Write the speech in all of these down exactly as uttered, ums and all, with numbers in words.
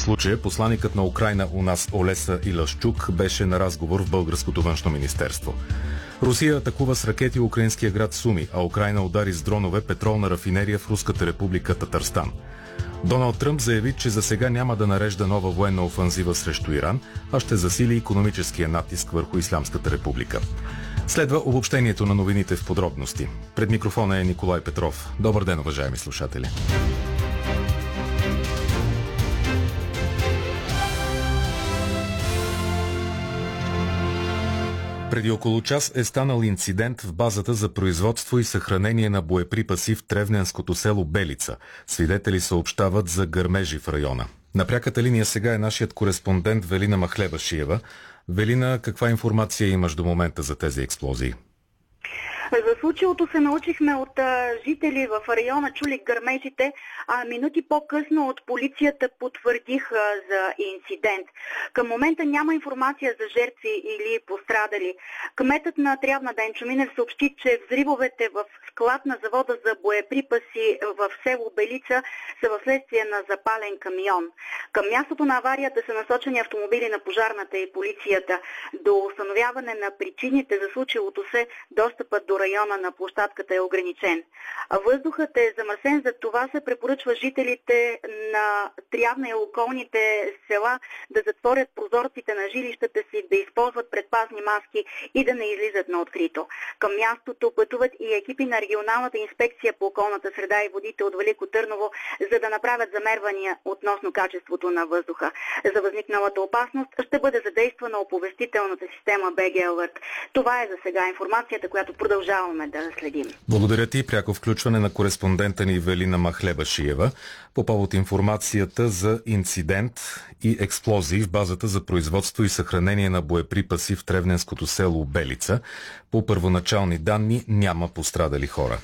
случая посланикът на Украйна у нас Олеся Илашчук беше на разговор в българското външно министерство. Русия атакува с ракети украинския град Суми, а Украйна удари с дронове петролна рафинерия в Руската република Татарстан. Доналд Тръмп заяви, че за сега няма да нарежда нова военна офанзива срещу Иран, а ще засили икономическия натиск върху Ислямската република. Следва обобщението на новините в подробности. Пред микрофона е Николай Петров. Добър ден, уважаеми слушатели. Преди около час е станал инцидент в базата за производство и съхранение на боеприпаси в тревненското село Белица. Свидетели съобщават за гърмежи в района. На пряката линия сега е нашият кореспондент Велина Махлебашиева. Велина, каква информация имаш до момента за тези експлозии? За случилото се научихме от а, жители в района, чули гърмежите, а минути по-късно от полицията потвърдиха за инцидент. Към момента няма информация за жертви или пострадали. Кметът на Трявна Денчо Минев съобщи, че взривовете в склад на завода за боеприпаси в село Белица са в следствие на запален камион. Към мястото на аварията са насочени автомобили на пожарната и полицията. До установяване на причините за случилото се, достъпът до района на площадката е ограничен. Въздухът е замърсен, за това се препоръчва жителите на Трявна и околните села да затворят прозорците на жилищата си, да използват предпазни маски и да не излизат на открито. Към мястото пътуват и екипи на регионалната инспекция по околната среда и водите от Велико Търново, за да направят замервания относно качеството на въздуха. За възникналата опасност ще бъде задействана оповестителната система би джи Alert. Това е за сега информацията, която продължаваме да следим. Благодаря ти. Пряко включване на кореспондента ни Велина Махлебашиева по повод информацията за инцидент и експлозии в базата за производство и съхранение на боеприпаси в тревненското село Белица. По първоначални данни няма пострадали хора.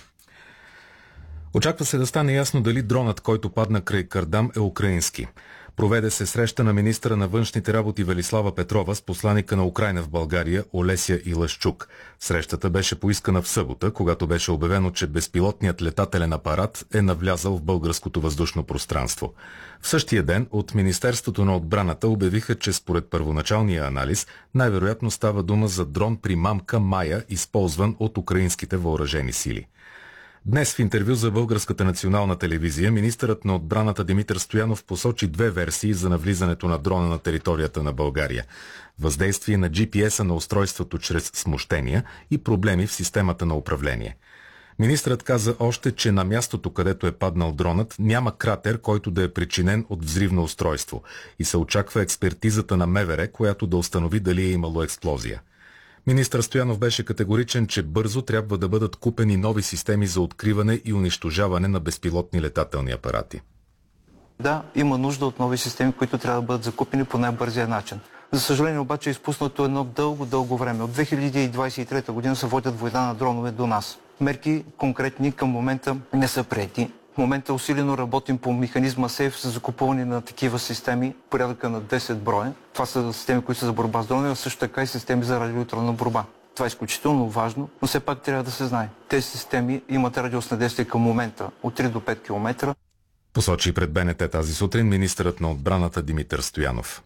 Очаква се да стане ясно дали дронът, който падна край Кардам, е украински. Проведе се среща на министъра на външните работи Велислава Петрова с посланика на Украйна в България Олеся Илашчук. Срещата беше поискана в събота, когато беше обявено, че безпилотният летателен апарат е навлязал в българското въздушно пространство. В същия ден от Министерството на отбраната обявиха, че според първоначалния анализ най-вероятно става дума за дрон примамка Майя, използван от украинските въоръжени сили. Днес в интервю за Българската национална телевизия министърът на отбраната Димитър Стоянов посочи две версии за навлизането на дрона на територията на България. Въздействие на джи пи ес-а на устройството чрез смущения и проблеми в системата на управление. Министърът каза още, че на мястото, където е паднал дронът, няма кратер, който да е причинен от взривно устройство и се очаква експертизата на М В Р, която да установи дали е имало експлозия. Министър Стоянов беше категоричен, че бързо трябва да бъдат купени нови системи за откриване и унищожаване на безпилотни летателни апарати. Да, има нужда от нови системи, които трябва да бъдат закупени по най-бързия начин. За съжаление обаче е изпуснато едно дълго-дълго време. От две хиляди двадесет и трета година се водят война на дронове до нас. Мерки конкретни към момента не са приети. В момента усилено работим по механизма СЕЙФ за закупуване на такива системи, порядъка на десет броя. Това са системи, които са за борба с дронове, а също така и системи за радиоелектронна борба. Това е изключително важно, но все пак трябва да се знае. Тези системи имат радиус на действие към момента от три до пет километра. Посочи пред Б Н Т тази сутрин министърът на отбраната Димитър Стоянов.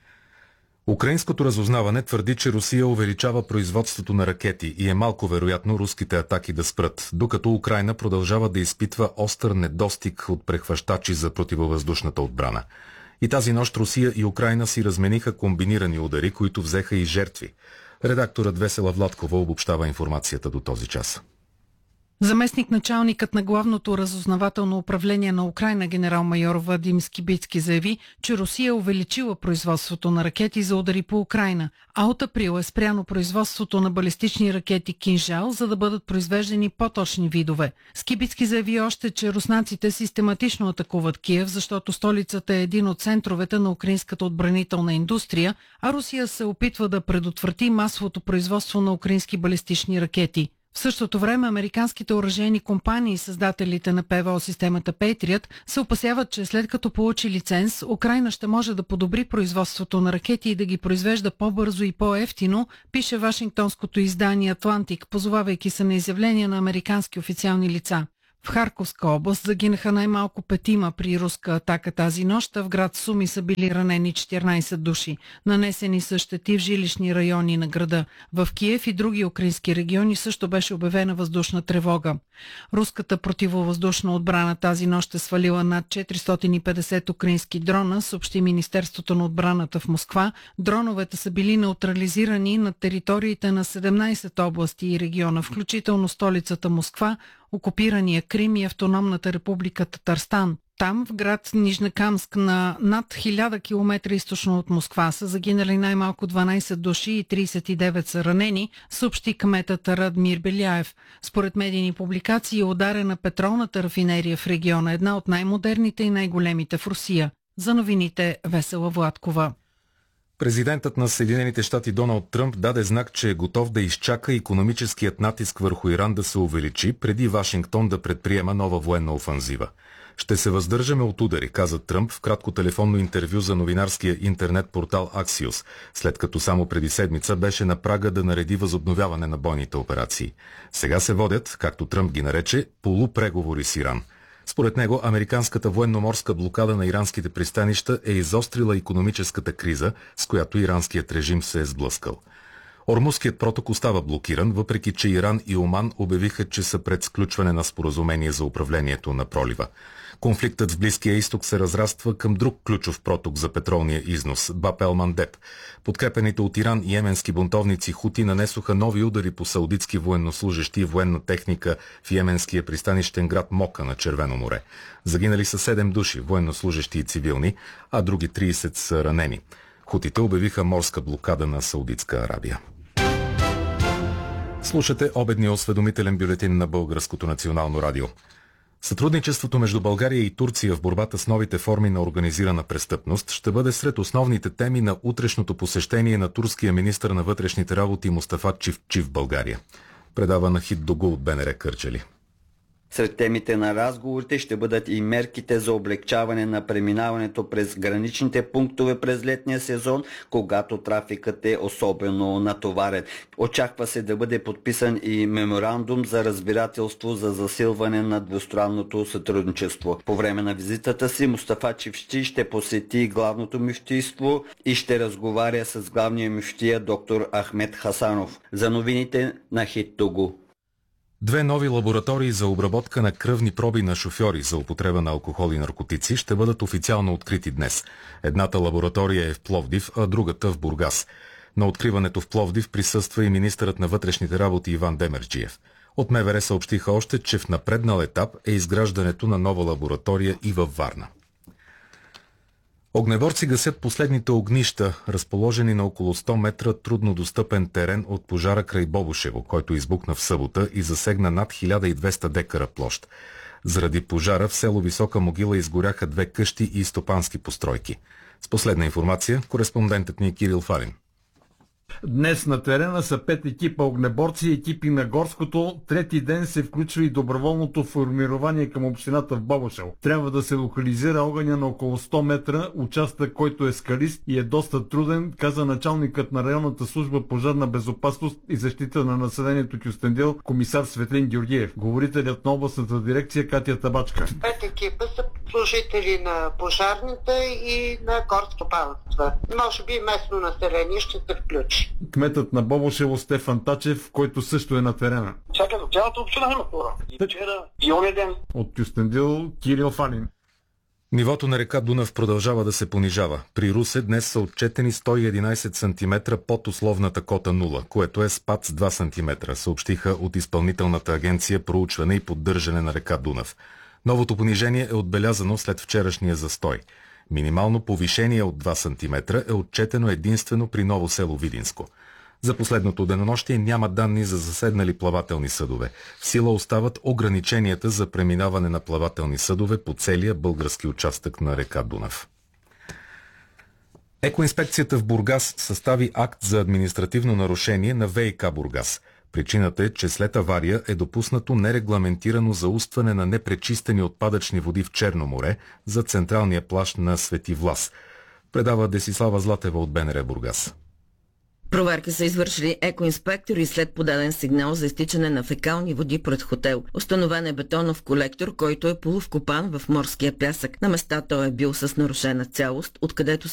Украинското разузнаване твърди, че Русия увеличава производството на ракети и е малко вероятно руските атаки да спрат, докато Украйна продължава да изпитва остър недостиг от прехващачи за противовъздушната отбрана. И тази нощ Русия и Украйна си размениха комбинирани удари, които взеха и жертви. Редакторът Весела Владкова обобщава информацията до този час. Заместник-началникът на главното разузнавателно управление на Украйна генерал-майор Вадим Скибицки заяви, че Русия е увеличила производството на ракети за удари по Украйна, а от април е спряно производството на балистични ракети Кинжал, за да бъдат произвеждани по-точни видове. Скибицки заяви още, че руснаците систематично атакуват Киев, защото столицата е един от центровете на украинската отбранителна индустрия, а Русия се опитва да предотврати масовото производство на украински балистични ракети. В същото време американските оръжейни компании, създателите на П В О-системата Patriot, се опасяват, че след като получи лиценз, Украйна ще може да подобри производството на ракети и да ги произвежда по-бързо и по-евтино, пише вашингтонското издание Atlantic, позовавайки се на изявления на американски официални лица. В Харковска област загинаха най-малко петима при руска атака тази нощ, а в град Суми са били ранени четиринайсет души. Нанесени са щети в жилищни райони на града. В Киев и други украински региони също беше обявена въздушна тревога. Руската противовъздушна отбрана тази нощ е свалила над четиристотин и петдесет украински дрона, съобщи Министерството на отбраната в Москва. Дроновете са били неутрализирани на териториите на седемнайсет области и региона, включително столицата Москва, окупирания Крим и Автономната република Татарстан. Там, в град Нижнекамск, на над хиляда километра източно от Москва, са загинали най-малко дванайсет души и трийсет и девет са ранени, съобщи кметът Радмир Беляев. Според медийни публикации е ударена петролната рафинерия в региона, една от най-модерните и най-големите в Русия. За новините Весела Владкова. Президентът на Съединените щати Доналд Тръмп даде знак, че е готов да изчака икономическият натиск върху Иран да се увеличи, преди Вашингтон да предприема нова военна офанзива. Ще се въздържаме от удари, каза Тръмп в кратко телефонно интервю за новинарския интернет портал Axios, след като само преди седмица беше на прага да нареди възобновяване на бойните операции. Сега се водят, както Тръмп ги нарече, полупреговори с Иран. Според него, американската военноморска блокада на иранските пристанища е изострила икономическата криза, с която иранският режим се е сблъскал. Ормузският проток остава блокиран, въпреки че Иран и Оман обявиха, че са пред сключване на споразумение за управлението на пролива. Конфликтът в Близкия изток се разраства към друг ключов проток за петролния износ – Баб ел Мандеб. Подкрепените от Иран и йеменски бунтовници хути нанесоха нови удари по саудитски военнослужещи и военна техника в йеменския пристанищен град Мока на Червено море. Загинали са седем души, военнослужещи и цивилни, а други трийсет са ранени. Хутите обявиха морска блокада на Саудитска Арабия. Слушате обедния осведомителен бюлетин на Българското национално радио. Сътрудничеството между България и Турция в борбата с новите форми на организирана престъпност ще бъде сред основните теми на утрешното посещение на турския министър на вътрешните работи Мустафа Чивчи в България. Предава на Хит Догу от Б Н Р Кърджали. Сред темите на разговорите ще бъдат и мерките за облегчаване на преминаването през граничните пунктове през летния сезон, когато трафикът е особено натоварен. Очаква се да бъде подписан и меморандум за разбирателство за засилване на двустранното сътрудничество. По време на визитата си Мустафа Чивчи ще посети главното мюфтийство и ще разговаря с главния мюфтия доктор Ахмед Хасанов. За новините на Хит Догу. Две нови лаборатории за обработка на кръвни проби на шофьори за употреба на алкохол и наркотици ще бъдат официално открити днес. Едната лаборатория е в Пловдив, а другата в Бургас. На откриването в Пловдив присъства и министърът на вътрешните работи Иван Демерджиев. От М В Р съобщиха още, че в напреднал етап е изграждането на нова лаборатория и във Варна. Огнеборци гасят последните огнища, разположени на около сто метра трудно достъпен терен от пожара край Бобошево, който избухна в събота и засегна над хиляда и двеста декара площ. Заради пожара в село Висока могила изгоряха две къщи и стопански постройки. С последна информация, кореспондентът ни Кирил Фалин. Днес на терена са пет екипа огнеборци и екипи на Горското. Трети ден се включва и доброволното формирование към общината в Бобошево. Трябва да се локализира огъня на около сто метра, участък, който е скалист и е доста труден, каза началникът на районната служба пожарна безопасност и защита на населението Кюстендил, комисар Светлин Георгиев. Говорителят на областната дирекция Катя Табачка. Пет екипа са служители на пожарните и на горстопанства. Може би местно население ще се включи. Кметът на Бобошево Стефан Тачев, който също е на терена. Чакай, цялата община има хора. И вчера, и оня ден. От Кюстендил Кирил Фалин. Нивото на река Дунав продължава да се понижава. При Русе днес са отчетени сто и единайсет сантиметра под условната кота нула, което е спад с два сантиметра, съобщиха от Изпълнителната агенция проучване и поддържане на река Дунав. Новото понижение е отбелязано след вчерашния застой. Минимално повишение от два сантиметра е отчетено единствено при Ново село Видинско. За последното денонощие няма данни за заседнали плавателни съдове. В сила остават ограниченията за преминаване на плавателни съдове по целия български участък на река Дунав. Екоинспекцията в Бургас състави акт за административно нарушение на В И К Бургас. Причината е, че след авария е допуснато нерегламентирано заустване на непречистени отпадъчни води в Черно море за централния плаж на Свети Влас. Предава Десислава Златева от Б Н Р Бургас. Проверки са извършили екоинспектори след подаден сигнал за изтичане на фекални води пред хотел. Установен е бетонов колектор, който е полувкопан в морския пясък. На места той е бил с нарушена цялост, откъдето